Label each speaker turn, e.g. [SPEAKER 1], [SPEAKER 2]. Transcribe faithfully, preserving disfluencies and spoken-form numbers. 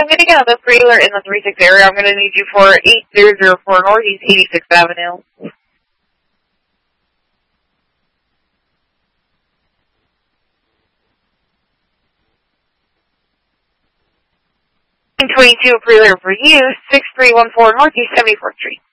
[SPEAKER 1] I'm going to get another trailer in the three six area. I'm going to need you for eight zero zero four Northeast eighty-sixth Avenue. twenty-two, trailer for you, six three one four Northeast seventy-fourth Street.